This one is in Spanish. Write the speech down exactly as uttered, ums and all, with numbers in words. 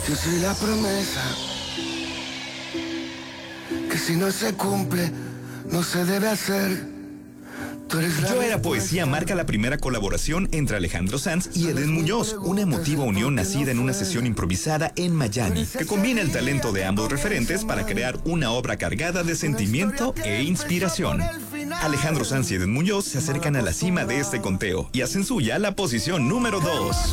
Yo soy la promesa que si no se cumple, no se debe hacer. Yo Era Poesía marca la primera colaboración entre Alejandro Sanz y Edén Muñoz, una emotiva unión nacida en una sesión improvisada en Miami, que combina el talento de ambos referentes para crear una obra cargada de sentimiento e inspiración. Alejandro Sanz y Edén Muñoz se acercan a la cima de este conteo y hacen suya la posición número dos.